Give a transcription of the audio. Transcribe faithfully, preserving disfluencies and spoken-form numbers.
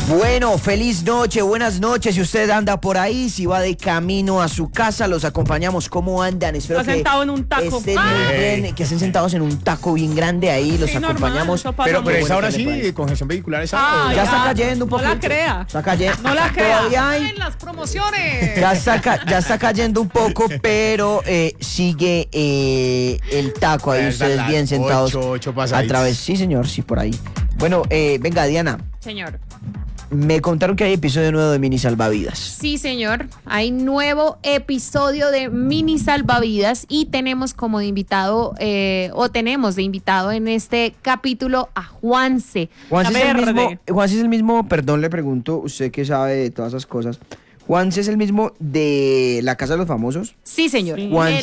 Bueno, feliz noche, buenas noches. Si usted anda por ahí, si va de camino a su casa, los acompañamos. ¿Cómo andan? Espero Está que sentado en un taco. estén muy bien, que estén sentados en un taco bien grande ahí. Los Sí, normal, acompañamos. eso pasa Pero, pero mucho. esa hora Bueno, ¿qué le sí, parece? congestión vehicular esa. Ah, Ya está cayendo un no poquito. la crea. Está cayendo. No la crea. Todavía hay. En las promociones. Ya está, ca- ya está cayendo un poco, pero eh, sigue eh, el taco ahí, Pues, ustedes las bien sentados ocho, ocho a pasaditas. través. Sí, señor, sí, por ahí. Bueno, eh, venga, Diana, Señor. me contaron que hay episodio nuevo de Mini Salvavidas. Sí, señor. Hay nuevo episodio de Mini Salvavidas y tenemos como de invitado, eh, o tenemos de invitado en este capítulo a Juanse. Juanse La es el verde. mismo, Juanse es el mismo, perdón, le pregunto, usted que sabe de todas esas cosas. Juanse es el mismo de La Casa de los Famosos. Sí, señor. Sí. Juanse